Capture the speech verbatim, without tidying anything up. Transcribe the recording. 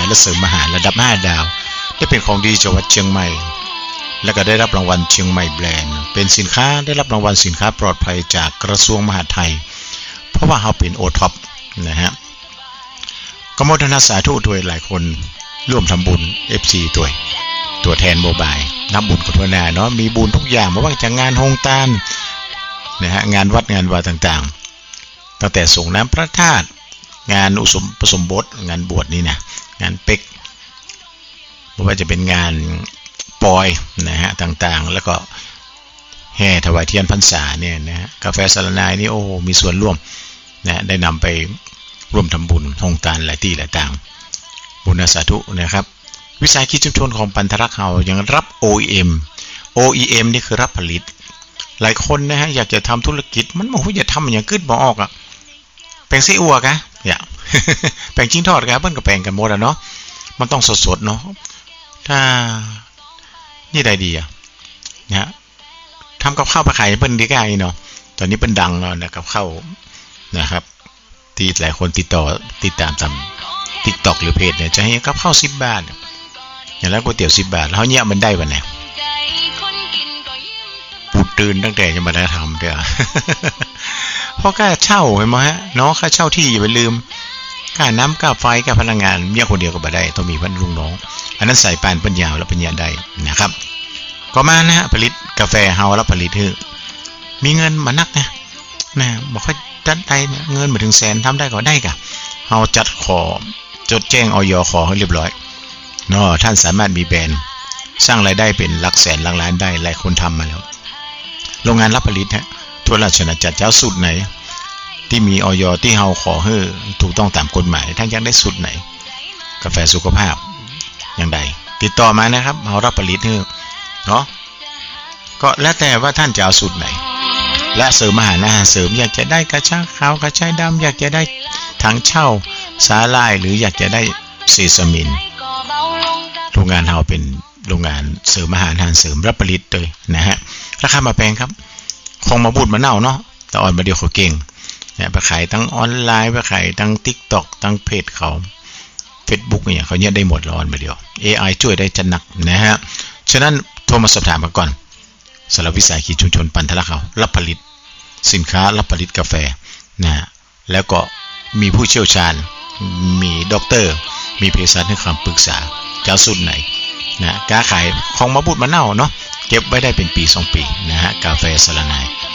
และเสริมอาหารระดับห้าดาวได้เป็นของดีจังหวัดเชียงใหม่และก็ได้รับรางวัลเชียงใหม่แบรนด์เป็นสินค้าได้รับรางวัลสินค้าปลอดภัยจากกระทรวงมหาดไทยเพราะว่าเราเป็นโอท็อปนะฮะก็โมทนาสาธุด้วยหลายคนร่วมทำบุญ เอฟ ซี ตัวตัวแทนโมบายนับบุญกับทั่วหน้าเนาะมีบุญทุกอย่างไม่ว่าจะงานโฮงตานนะฮะงานวัดงานวาต่างๆตั้งแต่ส่งน้ำพระธาตุงานอุสมผสมบทงานบวชนี่นะงานเป็กไม่ว่าจะเป็นงานปอยนะฮะต่างๆแล้วก็แห่ถวายเทียนพรรษาเนี่ยนะฮะกาแฟสารนายนี่โอ้มีส่วนร่วมนะได้นำไปร่วมทำบุญโฮงตานหลายที่หลายต่างบุญสาธุนะครับวิสาหกิจชุมชนของปันธรักษ์เฮายังรับ โอ อี เอ็ม โอ อี เอ็ม นี่คือรับผลิตหลายคนนะฮะอยากจะทำธุรกิจมันบอกว่าอย่าทำอย่างขึ้นบ่ออกอ่ะแปลงไส้อั่วกะอย่า แปลงจิ้งทอดกะเปิ้นก็แปลงกันหมดอ่ะเนาะมันต้องสดๆเนาะถ้านี่ได้ดีอ่ะนะฮะทำกับข้าวไปขายเปิ้นดีกว่าอีเนาะตอนนี้เปิ้นดังแล้วนะกับข้าวนะครับที่หลายคนติดต่อติดตามตาม TikTok หรือเพจเนี่ยจะให้กับข้าวสิบบาทอย่างแล้วก๋วยเตี๋ยวสิบบาทแล้วเนี่ยมันได้วันไหนปูตื่นตั้งแต่ยังไม่ได้ทำเด้อ เพราะค่าเช่าเห็นไหมฮะเนาะค่าเช่าที่อย่าไปลืมค่าน้ำค่าไฟค่าพลังงานเมียคนเดียวก็บ่ได้ต้องมีพันลุงน้องอันนั้นใส่ปานปัญญาแล้วปัญญาได้นะครับก็มานะฮะผลิตกาแฟเฮาแล้วผลิตคือมีเงินมานักนะนะบอกว่าจัดได้เงินมาถึงแสนทำได้ก็ได้กะเฮาจัดขอจดแจ้งอย.ขอให้เรียบร้อยเนาะท่านสามารถมีแบรนด์สร้างรายได้เป็นหลักแสนหลักล้านได้หลายคนทำมาแล้วโรงงานรับผลิตฮะทั่วราชอาณาจักรเจ้าสูตรไหนที่มีอย.ที่เฮาขอให้ถูกต้องตามกฎหมายท่านอยากได้สูตรไหนกาแฟสุขภาพอย่างใดติดต่อมานะครับเฮารับผลิตให้เนาะก็แล้วแต่ว่าท่านจะเอาสูตรไหนและเสริมอาหารอาหารเสริมอยากจะได้กระชายขาวกระชายดำอยากจะได้ถังเช่าสาลายหรืออยากจะได้เซซามินโรงงานเฮาเป็นโรงงานเสริมอาหารอาหารเสริมรับผลิตเลยนะฮะราคามาแพงครับของมาบูดมาเน่าเนาะแต่อ่อนมาเดียวเขาเก่งเนี่ยไปขายทั้งออนไลน์ไปขายทั้ง TikTok ทั้งเพจเขา Facebook เนี่ยเขาเนี่ยได้หมดแล้วอ่อนมาเดียว เอ ไอ ช่วยได้จัดหนักนะฮะฉะนั้นโทรมาสอบถามกันก่อนสำหรับวิสาหกิจชุมชนปันธรักษ์เฮารับผลิตสินค้ารับผลิตกาแฟนะแล้วก็มีผู้เชี่ยวชาญมีด็อกเตอร์มีเภสัชให้คำปรึกษาเจ้าสูตรไหนนะการขายของมาบูดมาเน่าเนาะเก็บไว้ได้เป็นปีสองปีนะฮะกาแฟสารนาย